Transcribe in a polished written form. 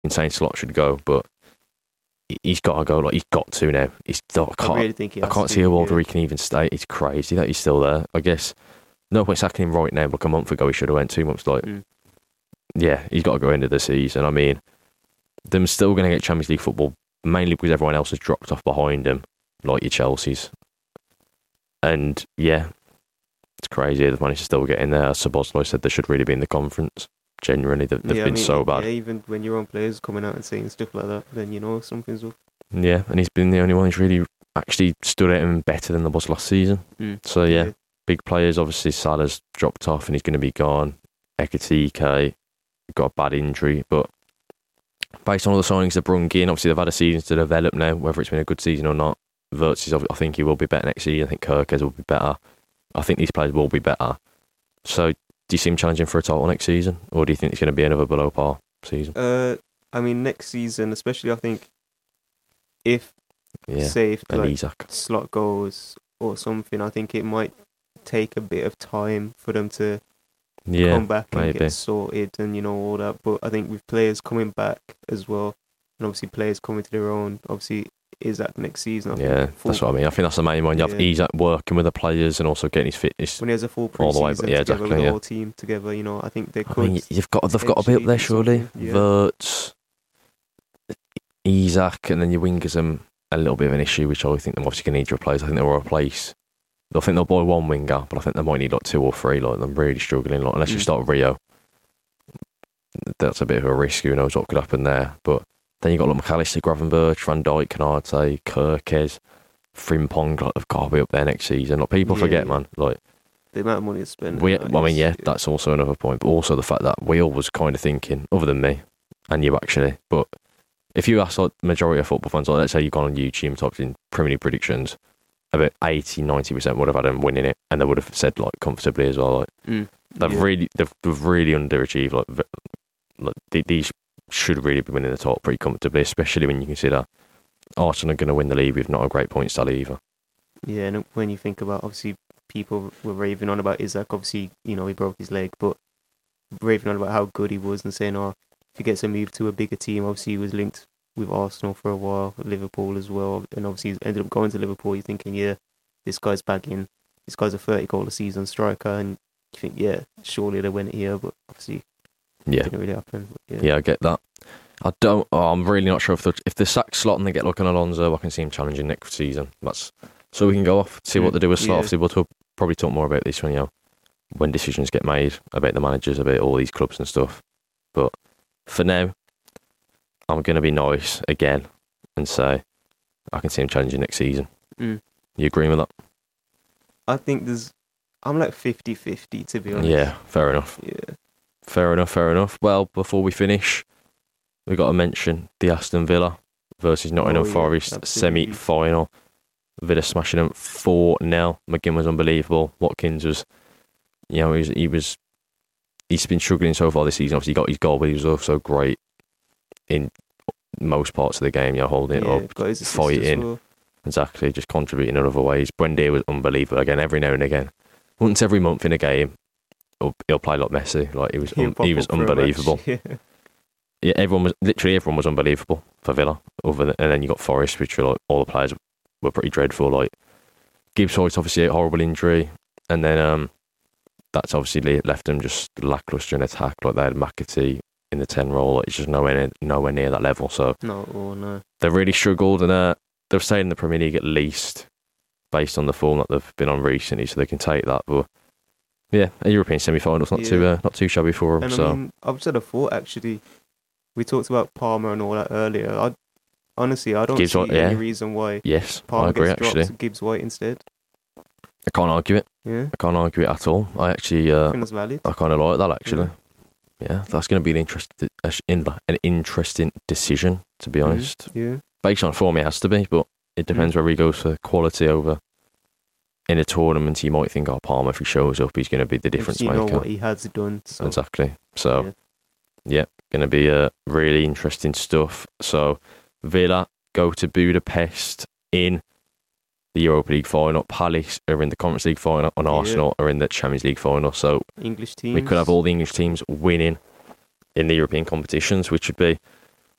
saying Slot should go, but he's got to go. Like, he's got to now. I really think I can't see a world where he can even stay. It's crazy that he's still there. I guess no point sacking him right now. Like a month ago, he should have went 2 months. Yeah, he's got to go into the season. I mean, them still going to get Champions League football mainly because everyone else has dropped off behind them, like your Chelsea's. And yeah, it's crazy. They've managed to still get in there. As Szoboszlai said, they should really be in the conference. Genuinely, they've been so bad. Yeah, even when your own players coming out and saying stuff like that, then you know something's up. Yeah, and he's been the only one who's really actually stood out him better than there was last season. So yeah, big players. Obviously, Salah's dropped off and he's going to be gone. Ekitike got a bad injury, but based on all the signings they've brought in, obviously they've had a season to develop now, whether it's been a good season or not. Wirtz, I think he will be better next season. I think Kerkez will be better. I think these players will be better. So, do you see him challenging for a title next season? Or do you think it's going to be another below par season? I mean, next season, especially, I think, if Isak Slot goes or something, I think it might take a bit of time for them to come back and get sorted and, you know, all that. But I think with players coming back as well, and obviously players coming to their own, obviously Isak next season. That's what I mean. I think that's the main one. You have Isak working with the players and also getting his fitness when he has a full pre-season together with the whole team together. You know, I think they could. I mean, they've got to be up there surely. Wirtz, Isak, and then your wingers a little bit of an issue, which I think they're obviously going to need to replace. I think they'll replace. I think they'll buy one winger, but I think they might need like 2 or 3. Like, I'm really struggling. Like, unless you start Rio, that's a bit of a risk. Who knows what could happen there? But then you got like McAllister, Gravenberch, Van Dijk, Canate, Kerkez, Frimpong. Like, they've got to be up there next season. Like, people forget, man. Like, the amount of money to spend. That's also another point. But also the fact that Wheel was kind of thinking, other than me and you actually, but if you ask like majority of football fans, like let's say you've gone on YouTube and typed in Premier League predictions, about 80-90% would have had them winning it, and they would have said like comfortably as well. Like they've really underachieved. Like these should really be winning the top pretty comfortably, especially when you consider Arsenal are going to win the league with not a great points tally either. Yeah, and when you think about, obviously people were raving on about Isak. Obviously, you know, he broke his leg, but raving on about how good he was and saying, if he gets a move to a bigger team, obviously he was linked with Arsenal for a while, Liverpool as well, and obviously he ended up going to Liverpool. You're thinking, this guy's bagging, this guy's a 30-goal a season striker, and you think, surely they win it here, but obviously it didn't really happen. But I get that. I'm really not sure if they sack Slot and they get looking Alonso, I can see him challenging next season. So we can go off, see what they do with Slot. Obviously, we'll probably talk more about this when decisions get made about the managers, about all these clubs and stuff. But for now, I'm going to be nice again and say I can see him challenging next season. You agree with that? I think I'm like 50-50 to be honest. Yeah, fair enough. Yeah. Fair enough. Well, before we finish, we've got to mention the Aston Villa versus Nottingham Forest semi-final. Villa smashing them 4-0. McGinn was unbelievable. Watkins was, he's been struggling so far this season. Obviously, he got his goal, but he was also great in most parts of the game. Holding it up, fighting. Well. Exactly, just contributing in other ways. Buendia was unbelievable. Again, every now and again. Once every month in a game, he'll play like Messi. Like, he was unbelievable. Yeah, everyone was unbelievable for Villa. And then you got Forest, which were like, all the players were pretty dreadful. Like, Gibbs White's obviously a horrible injury, and then that's obviously left them just lacklustre in attack. Like, they had McAtee in the 10 role. Like, it's just nowhere near that level. So no. They've really struggled, and they've stayed in the Premier League at least based on the form that they've been on recently, so they can take that. But yeah, a European semi-final's not too shabby for them. And so I mean, I've said before, actually, we talked about Palmer and all that earlier. Honestly, I don't see any reason why Palmer gets dropped to Gibbs White instead. I can't argue it. Yeah. I can't argue it at all. I actually, I think that's valid. I kind of like that, actually. Yeah, that's going to be an interesting decision, to be honest. Yeah. Based on form, it has to be, but it depends where he goes for quality over. In a tournament, you might think, Palmer, if he shows up, he's going to be the difference maker. You know what he has done. So. Exactly. So, going to be really interesting stuff. So, Villa go to Budapest in the Europa League final. Palace are in the Conference League final, and Arsenal are in the Champions League final. So, English teams. We could have all the English teams winning in the European competitions, which would be